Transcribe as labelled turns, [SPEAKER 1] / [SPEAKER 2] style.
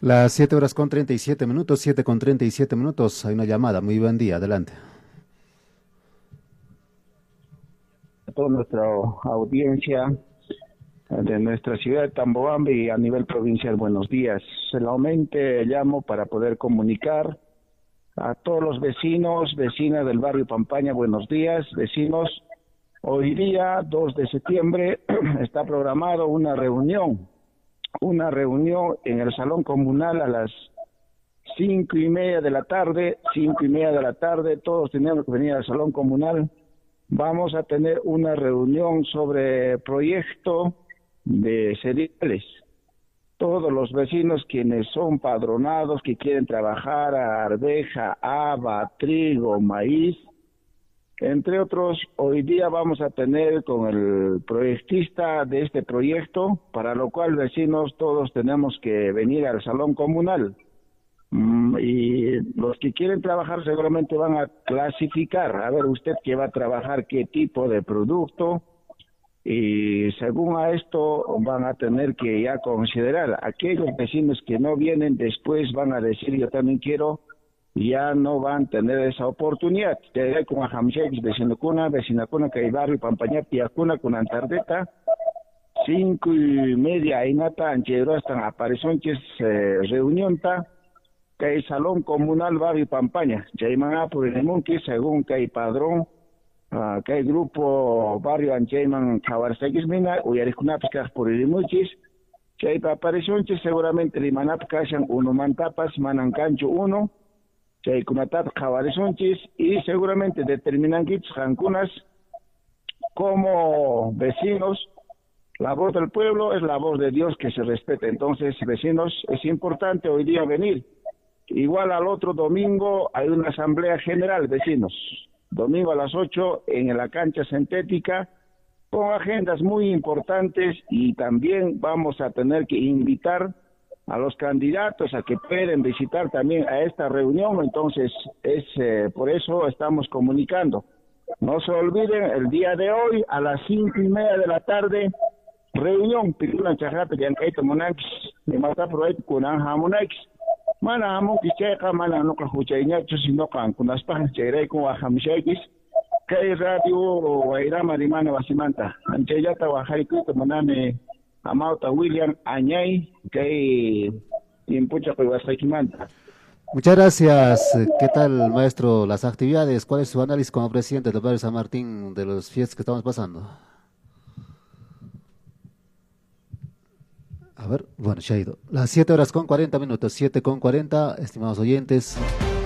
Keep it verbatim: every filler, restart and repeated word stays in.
[SPEAKER 1] Las siete horas con treinta y siete minutos, siete con treinta y siete minutos. Hay una llamada. Muy buen día, adelante.
[SPEAKER 2] A toda nuestra audiencia de nuestra ciudad de Tambobamba y a nivel provincial, buenos días. Solamente llamo para poder comunicar a todos los vecinos, vecinas del barrio Pampaña, buenos días, vecinos. Hoy día, dos de septiembre, está programado una reunión, una reunión en el Salón Comunal a las cinco y media de la tarde, cinco y media de la tarde, todos tenemos que venir al Salón Comunal. Vamos a tener una reunión sobre proyecto de cereales. Todos los vecinos quienes son padronados, que quieren trabajar a arveja, haba, trigo, maíz, entre otros, hoy día vamos a tener con el proyectista de este proyecto, para lo cual vecinos todos tenemos que venir al Salón Comunal. Mm, y los que quieren trabajar seguramente van a clasificar, a ver usted que va a trabajar qué tipo de producto, y según a esto van a tener que ya considerar aquellos vecinos que no vienen después van a decir yo también quiero, ya no van a tener esa oportunidad. Te con a Hamshek, vecino cuna, vecina cuna que hay barrio Pampaña, tía cuna con Antardeta, cinco y media y nata anchero hasta apareciones eh, reunión ta que hay salón comunal barrio Pampaña, Chayman por el Munki, según que hay padrón. Uh, que hay grupo barrio Anchayman Kawarsakis Mina, Uyarikunapskas por el Muchis, que hay apariciones seguramente Limanapkashan uno mantapas, Manancancho uno, que hay Kunatap Kawarisonchis, y seguramente determinan kits Hankunas como vecinos. La voz del pueblo es la voz de Dios que se respeta. Entonces, vecinos, es importante hoy día venir. Igual al otro domingo hay una asamblea general, vecinos. Domingo a las ocho en la cancha sintética, con agendas muy importantes, y también vamos a tener que invitar a los candidatos a que pueden visitar también a esta reunión. Entonces, es eh, por eso estamos comunicando. No se olviden, el día de hoy a las cinco y media de la tarde, reunión, Pirulan Chajata, Yankaito Monax, de Mata Proyecto Kunan Hamonax. Mana amo kicheka mana no kahuchainya sino kan kunas pa chere ko hamshekis kay radio wairama rimana wasimanta ancheyata wahaiku to manane amauta William Añay kay impucha ko wasaikimanta.
[SPEAKER 1] Muchas gracias. ¿Qué tal, maestro? Las actividades, ¿cuál es su análisis como presidente del barrio San Martín de los fiestas que estamos pasando? A ver, bueno, se ha ido. Las siete horas con cuarenta minutos, siete con cuarenta, estimados oyentes.